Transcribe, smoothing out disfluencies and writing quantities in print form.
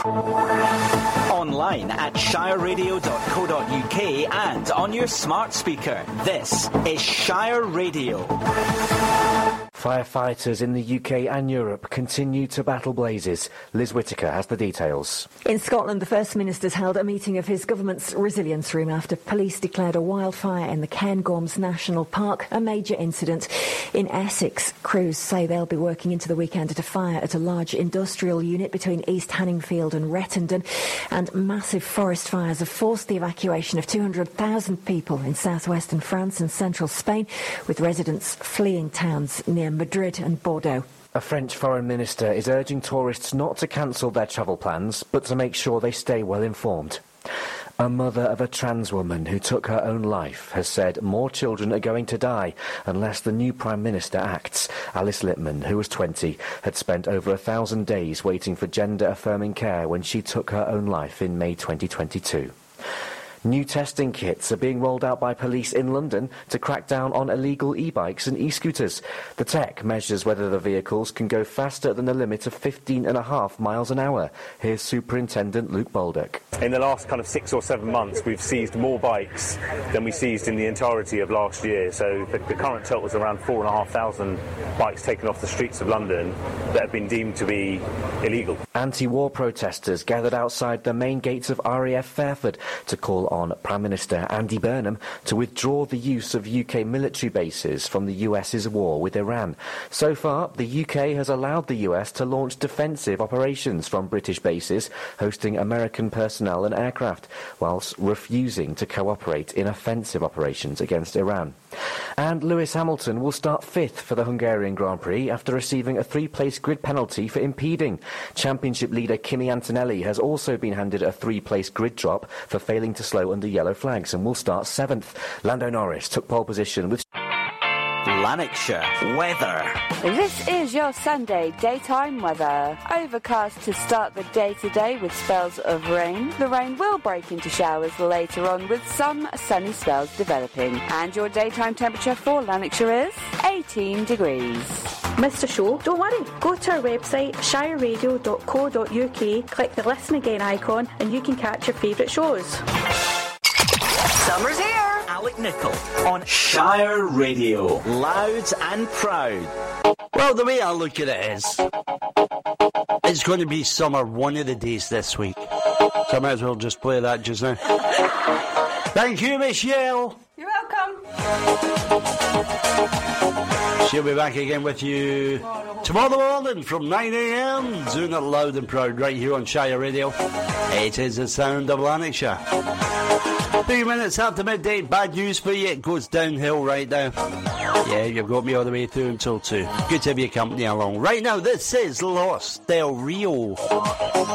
Online at shireradio.co.uk and on your smart speaker. This is Shire Radio. Firefighters in the UK and Europe continue to battle blazes. Liz Whittaker has the details. In Scotland, the First Minister's held a meeting of his government's resilience room after police declared a wildfire in the Cairngorms National Park a major incident. In Essex, crews say they'll be working into the weekend at a fire at a large industrial unit between East Hanningfield and Rettendon, and massive forest fires have forced the evacuation of 200,000 people in southwestern France and central Spain, with residents fleeing towns near Madrid and Bordeaux. A French foreign minister is urging tourists not to cancel their travel plans, but to make sure they stay well informed. A mother of a trans woman who took her own life has said more children are going to die unless the new Prime Minister acts. Alice Littman, who was 20, had spent over 1,000 days waiting for gender-affirming care when she took her own life in May 2022. New testing kits are being rolled out by police in London to crack down on illegal e-bikes and e-scooters. The tech measures whether the vehicles can go faster than the limit of 15.5 miles an hour. Here's Superintendent Luke Baldock. In the last 6 or 7 months, we've seized more bikes than we seized in the entirety of last year. So the current total is around 4,500 bikes taken off the streets of London that have been deemed to be illegal. Anti-war protesters gathered outside the main gates of RAF Fairford to call on Prime Minister Andy Burnham to withdraw the use of UK military bases from the US's war with Iran. So far, the UK has allowed the US to launch defensive operations from British bases, hosting American personnel and aircraft, whilst refusing to cooperate in offensive operations against Iran. And Lewis Hamilton will start 5th for the Hungarian Grand Prix after receiving a 3-place grid penalty for impeding. Championship leader Kimi Antonelli has also been handed a 3-place grid drop for failing to slow under yellow flags and will start 7th. Lando Norris took pole position with Lanarkshire weather. This is your Sunday daytime weather. Overcast to start the day today with spells of rain. The rain will break into showers later on with some sunny spells developing. And your daytime temperature for Lanarkshire is 18 degrees. Missed a show? Don't worry. Go to our website, shireradio.co.uk, click the Listen Again icon and you can catch your favourite shows. Summer's here. Alec Nichol on Shire Radio. Loud and proud. Well, the way I look at it is, it's going to be summer one of the days this week. So I might as well just play that just now. Thank you, Michelle. You're welcome. She'll be back again with you tomorrow morning from 9 a.m. Doing it loud and proud right here on Shire Radio. It is the sound of Lanarkshire. 3 minutes after midday, bad news for you, it goes downhill right now. Yeah, you've got me all the way through until 2. Good to have your company along. Right now, this is Lost Del Rio.